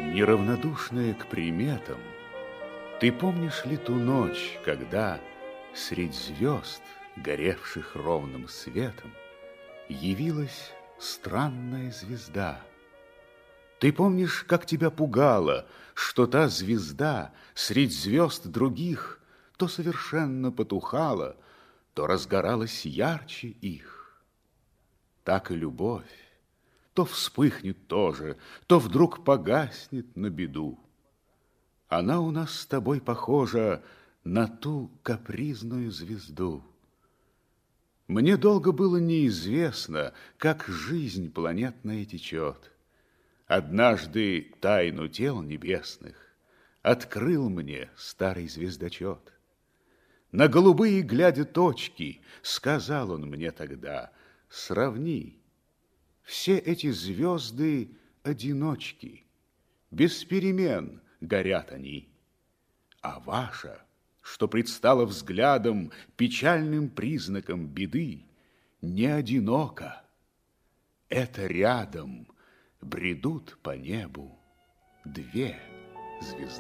Неравнодушная к приметам, ты помнишь ли ту ночь, когда средь звезд, горевших ровным светом, явилась странная звезда? Ты помнишь, как тебя пугало, что та звезда средь звезд других то совершенно потухала, то разгоралась ярче их? Так и любовь. То вспыхнет тоже, то вдруг погаснет на беду. Она у нас с тобой похожа на ту капризную звезду. Мне долго было неизвестно, как жизнь планетная течет. Однажды тайну тел небесных открыл мне старый звездочет. На голубые глядя точки, сказал он мне тогда: сравни. Все эти звезды одиночки, без перемен горят они. А ваша, что предстала взглядом печальным признаком беды, не одинока. Это рядом бредут по небу две звезды.